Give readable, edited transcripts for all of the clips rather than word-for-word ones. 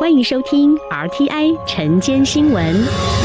欢迎收听 RTI 晨间新闻。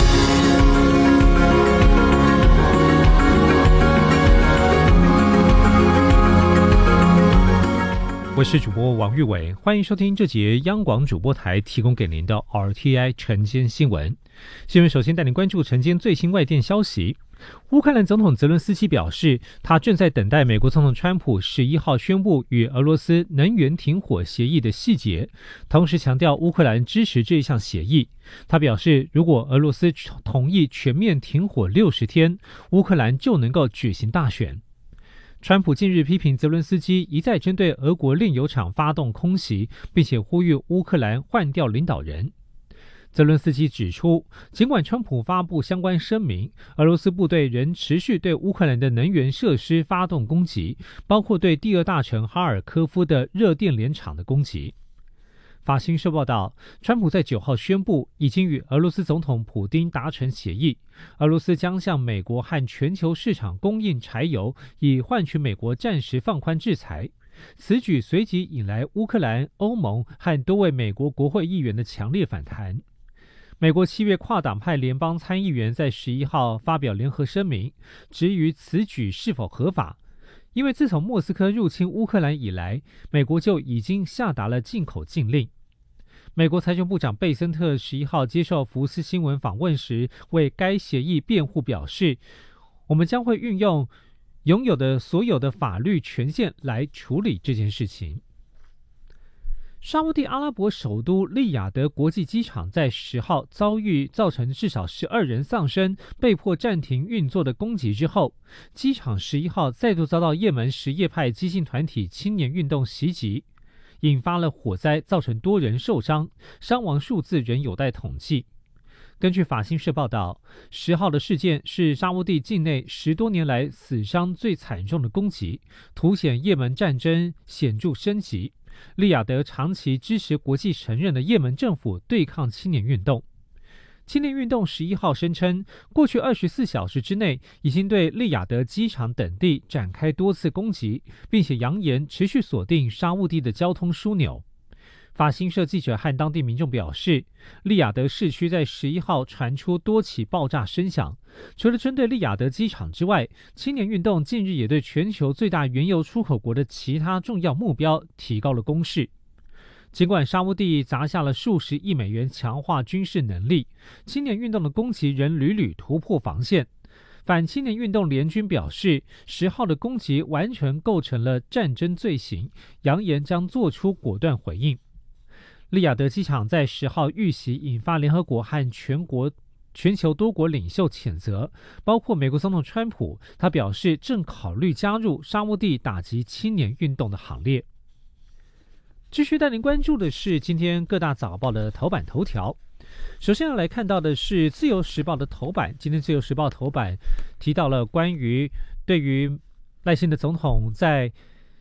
我是主播王玉伟，欢迎收听这节央广主播台提供给您的 RTI 晨间新闻。新闻首先带您关注晨间最新外电消息。乌克兰总统泽伦斯基表示，他正在等待美国总统川普11号宣布与俄罗斯能源停火协议的细节，同时强调乌克兰支持这一项协议。他表示，如果俄罗斯同意全面停火60天，乌克兰就能够举行大选。川普近日批评泽伦斯基一再针对俄国炼油厂发动空袭，并且呼吁乌克兰换掉领导人。泽伦斯基指出，尽管川普发布相关声明，俄罗斯部队仍持续对乌克兰的能源设施发动攻击，包括对第二大城哈尔科夫的热电联厂的攻击。法新社报道，川普在9号宣布，已经与俄罗斯总统普丁达成协议，俄罗斯将向美国和全球市场供应柴油，以换取美国暂时放宽制裁。此举随即引来乌克兰、欧盟和多位美国国会议员的强烈反弹。美国7月跨党派联邦参议员在11号发表联合声明，质疑此举是否合法。因为自从莫斯科入侵乌克兰以来，美国就已经下达了进口禁令。美国财政部长贝森特11号接受福斯新闻访问时，为该协议辩护表示，我们将会运用拥有的所有的法律权限来处理这件事情。沙烏地阿拉伯首都利雅得国际机场在10号造成至少12人丧生，被迫暂停运作的攻击之后，机场11号再度遭到也门什叶派激进团体青年运动袭击，引发了火灾，造成多人受伤，伤亡数字仍有待统计。根据法新社报道，10号的事件是沙烏地境内10多年来死伤最惨重的攻击，凸显也门战争显著升级。利雅得长期支持国际承认的也门政府对抗青年运动。青年运动11号声称，过去24小时之内已经对利雅得机场等地展开多次攻击，并且扬言持续锁定沙烏地的交通枢纽。法新社记者和当地民众表示，利雅得市区在11号传出多起爆炸声响。除了针对利雅得机场之外，青年运动近日也对全球最大原油出口国的其他重要目标提高了攻势。尽管沙烏地砸下了数十亿美元强化军事能力，青年运动的攻击仍屡屡突破防线。反青年运动联军表示，10号的攻击完全构成了战争罪行，扬言将做出果断回应。利雅得机场在10号遇袭，引发联合国和全球多国领袖谴责，包括美国总统川普，他表示正考虑加入沙烏地打击青年运动的行列。继续带您关注的是今天各大早报的头版头条。首先要来看到的是自由时报的头版，今天自由时报头版提到了关于对于赖清德总统在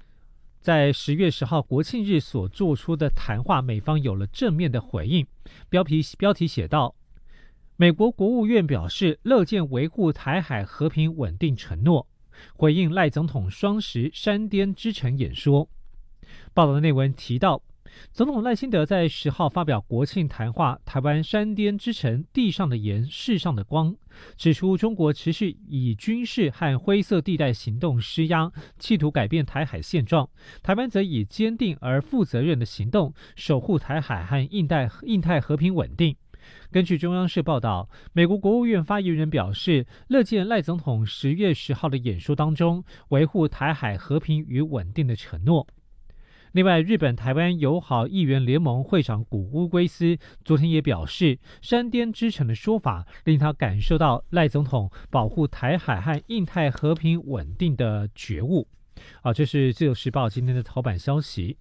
10月10号国庆日所做出的谈话，美方有了正面的回应。标题写道，美国国务院表示乐见维护台海和平稳定承诺，回应赖总统双10山巅之城演说。报道的内文提到，总统赖清德在10号发表国庆谈话，台湾山巅之城，地上的盐，世上的光，指出中国持续以军事和灰色地带行动施压，企图改变台海现状，台湾则以坚定而负责任的行动守护台海和印太和平稳定。根据中央社报道，美国国务院发言人表示，乐见赖总统10月10号的演说当中维护台海和平与稳定的承诺。另外，日本台湾友好议员联盟会长谷乌圭司昨天也表示，山巅之城的说法令他感受到赖总统保护台海和印太和平稳定的觉悟。这是自由时报今天的头版消息。